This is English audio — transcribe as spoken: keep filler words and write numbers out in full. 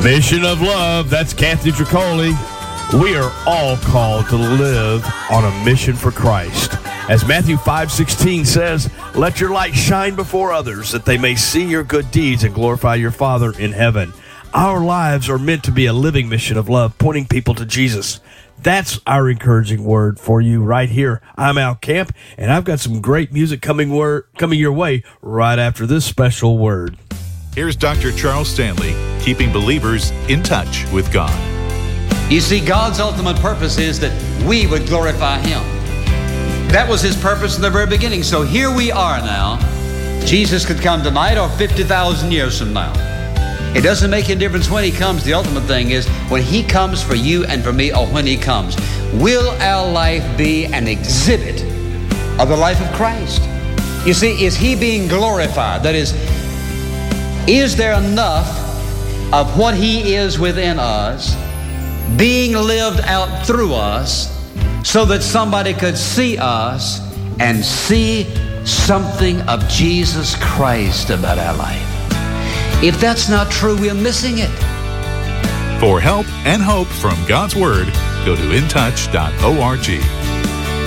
Mission of Love, that's Kathy Tricoli. We are all called to live on a mission for Christ. As Matthew five sixteen says, let your light shine before others that they may see your good deeds and glorify your Father in heaven. Our lives are meant to be a living mission of love, pointing people to Jesus. That's our encouraging word for you right here. I'm Al Camp, and I've got some great music coming, wor- coming your way right after this special word. Here's Doctor Charles Stanley, keeping believers in touch with God. You see, God's ultimate purpose is that we would glorify Him. That was His purpose in the very beginning. So here we are now. Jesus could come tonight or fifty thousand years from now. It doesn't make any difference when He comes. The ultimate thing is when He comes for you and for me, or when He comes, will our life be an exhibit of the life of Christ? You see, is He being glorified? That is, is there enough of what He is within us being lived out through us so that somebody could see us and see something of Jesus Christ about our life? If that's not true, we're missing it. For help and hope from God's Word, go to in touch dot org.